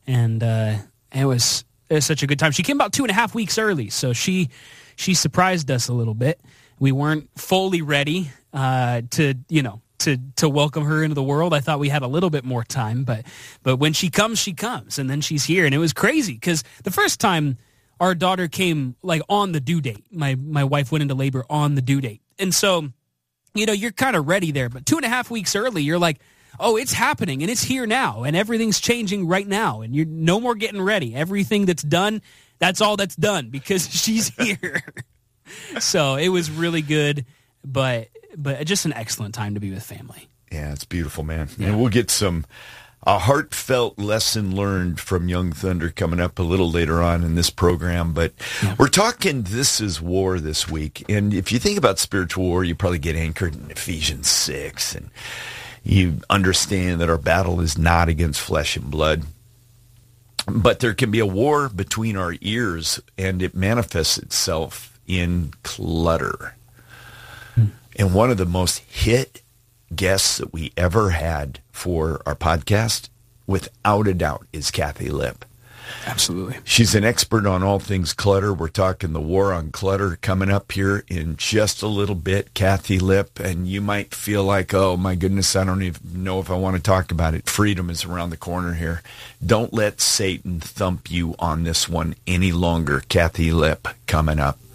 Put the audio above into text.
and it was such a good time. She came about 2.5 weeks early, so she surprised us a little bit. We weren't fully ready to welcome her into the world. I thought we had a little bit more time, but when she comes, and then she's here, and it was crazy because the first time our daughter came like on the due date, my wife went into labor on the due date, and so you're kind of ready there. But 2.5 weeks early, you're like, oh, it's happening, and it's here now, and everything's changing right now, and you're no more getting ready. Everything that's done, that's all that's done because she's here. So it was really good, but just an excellent time to be with family. Yeah, it's beautiful, man. Yeah. And we'll get a heartfelt lesson learned from Young Thunder coming up a little later on in this program. But we're talking This Is War this week. And if you think about spiritual war, you probably get anchored in Ephesians 6. And you understand that our battle is not against flesh and blood. But there can be a war between our ears, and it manifests itself in clutter. And one of the most hit guests that we ever had for our podcast, without a doubt, is Kathy Lipp. Absolutely. She's an expert on all things clutter. We're talking the war on clutter coming up here in just a little bit. Kathy Lipp, and you might feel like, oh my goodness, I don't even know if I want to talk about it. Freedom is around the corner here. Don't let Satan thump you on this one any longer. Kathy Lipp coming up.